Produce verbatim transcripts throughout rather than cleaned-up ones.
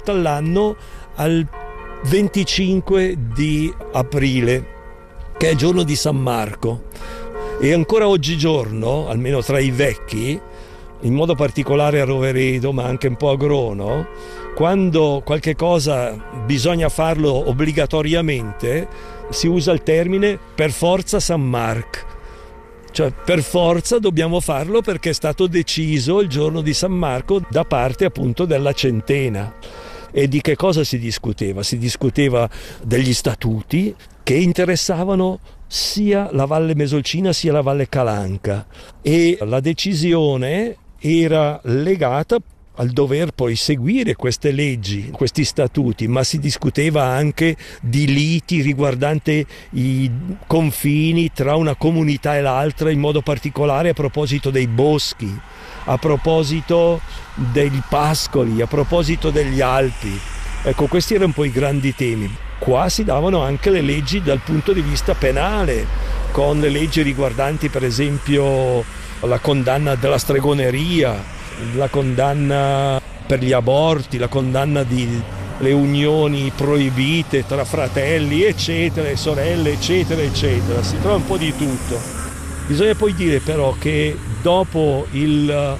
volta all'anno al venticinque di aprile, che è il giorno di San Marco. E ancora oggigiorno, almeno tra i vecchi, in modo particolare a Roveredo, ma anche un po' a Grono, quando qualche cosa bisogna farlo obbligatoriamente, si usa il termine per forza San Marc. Cioè, per forza dobbiamo farlo perché è stato deciso il giorno di San Marco da parte appunto della centena. E di che cosa si discuteva? Si discuteva degli statuti che interessavano sia la Valle Mesolcina sia la Valle Calanca, e la decisione era legata al dover poi seguire queste leggi, questi statuti, ma si discuteva anche di liti riguardanti i confini tra una comunità e l'altra, in modo particolare a proposito dei boschi, a proposito dei pascoli, a proposito degli Alpi. Ecco, questi erano poi i grandi temi. Qua si davano anche le leggi dal punto di vista penale, con le leggi riguardanti per esempio la condanna della stregoneria, la condanna per gli aborti, la condanna di le unioni proibite tra fratelli, eccetera, e sorelle, eccetera, eccetera. Si trova un po' di tutto. Bisogna poi dire però che dopo il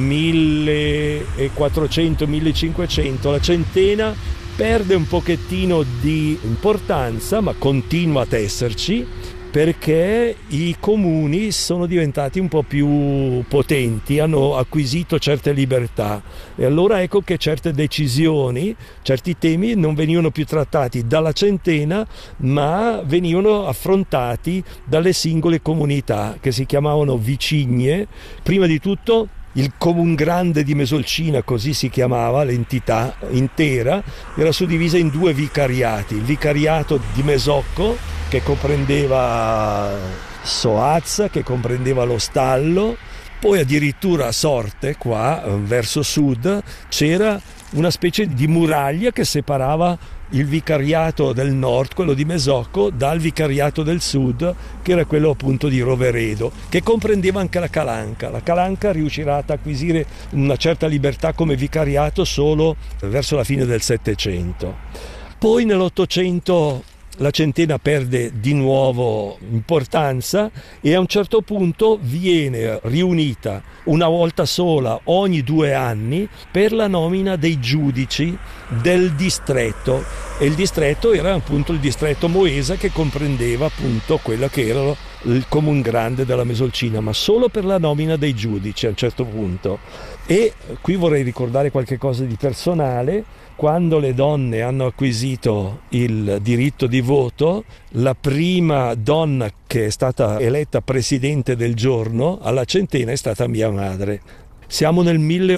millequattrocento millecinquecento la centena perde un pochettino di importanza, ma continua a esserci, perché i comuni sono diventati un po' più potenti, hanno acquisito certe libertà, e allora ecco che certe decisioni, certi temi non venivano più trattati dalla centena, ma venivano affrontati dalle singole comunità che si chiamavano vicigne. Prima di tutto il Comun Grande di Mesolcina, così si chiamava l'entità intera, era suddivisa in due vicariati: il vicariato di Mesocco, che comprendeva Soazza, che comprendeva lo Stallo, poi addirittura a Sorte, qua verso sud, c'era una specie di muraglia che separava il vicariato del nord, quello di Mesocco, dal vicariato del sud, che era quello appunto di Roveredo, che comprendeva anche la Calanca. La Calanca riuscirà ad acquisire una certa libertà come vicariato solo verso la fine del Settecento. Poi nell'Ottocento la centena perde di nuovo importanza e a un certo punto viene riunita una volta sola ogni due anni per la nomina dei giudici del distretto, e il distretto era appunto il distretto Moesa, che comprendeva appunto quello che era il Comun Grande della Mesolcina, ma solo per la nomina dei giudici a un certo punto. E qui vorrei ricordare qualche cosa di personale. Quando le donne hanno acquisito il diritto di voto, la prima donna che è stata eletta presidente del giorno alla centena è stata mia madre. Siamo nel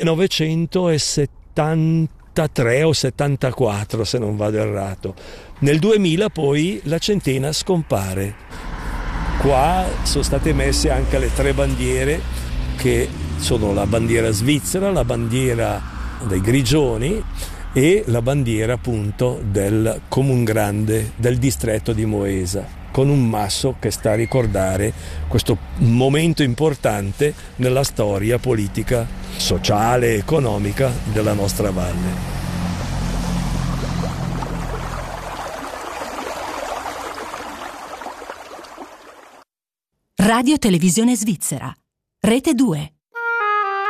millenovecentosettantatré o settantaquattro, se non vado errato. Nel duemila poi la centena scompare. Qua sono state messe anche le tre bandiere, che sono la bandiera svizzera, la bandiera dei Grigioni e la bandiera appunto del Comun Grande del distretto di Moesa, con un masso che sta a ricordare questo momento importante nella storia politica, sociale e economica della nostra valle. Radio Televisione Svizzera, Rete due.